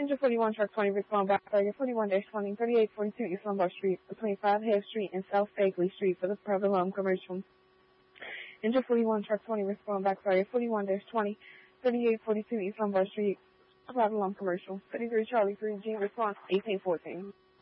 Engine 41, truck 20, respond back target 41-20, 3842 East Lombard Street, between 5 Half Street and South Bagley Street for the private alarm commercial. Engine 41, truck 20, respond back target 41-20, 3842 East Lombard Street, private alarm commercial. 33 Charlie 3G, response 1814.